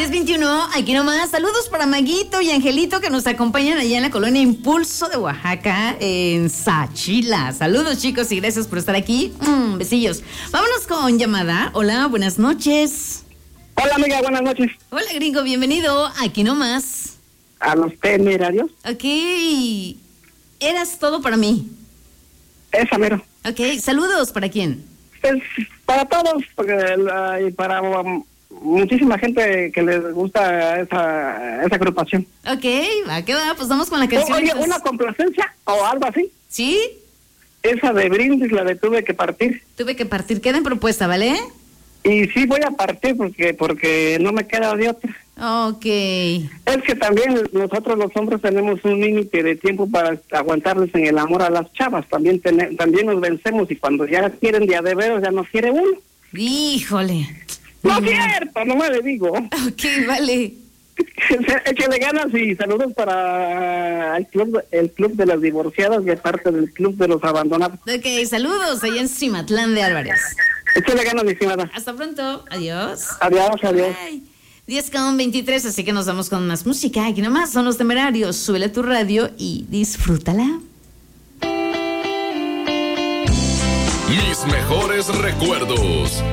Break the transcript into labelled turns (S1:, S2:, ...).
S1: 10:21, aquí nomás. Saludos para Maguito y Angelito que nos acompañan allá en la colonia Impulso de Oaxaca, en Sachila. Saludos, chicos, y gracias por estar aquí. Besillos. Vámonos con llamada. Hola, buenas noches.
S2: Hola, amiga, buenas noches.
S1: Hola, gringo, bienvenido. Aquí nomás.
S2: A los temerarios.
S1: Ok. Eras todo para mí.
S2: Esa mero.
S1: Ok, saludos. ¿Para quién?
S2: Pues para todos, porque y para muchísima gente que les gusta esa agrupación.
S1: Ok, va, ¿qué va? Pues vamos con la canción.
S2: Oye, ¿una complacencia o algo así?
S1: ¿Sí?
S2: Esa de Brindis, la de Tuve que Partir.
S1: Tuve que partir. Queda en propuesta, ¿vale?
S2: Y sí voy a partir porque no me queda de otra.
S1: Ok.
S2: Es que también nosotros los hombres tenemos un límite de tiempo para aguantarles en el amor a las chavas. También nos vencemos y cuando ya quieren de a de veros ya no quiere uno.
S1: Híjole.
S2: No es cierto, nomás le digo.
S1: Ok, vale.
S2: Échale ganas y saludos para el club de las divorciadas de parte del club de los abandonados.
S1: Ok, saludos allá en Cimatlán de Álvarez.
S2: Échale ganas, mi estimada.
S1: Hasta pronto. Adiós.
S2: Adiós.
S1: Bye. 10:23, así que nos vamos con más música. Aquí nomás son los Temerarios. Súbele a tu radio y disfrútala.
S3: Mis mejores recuerdos.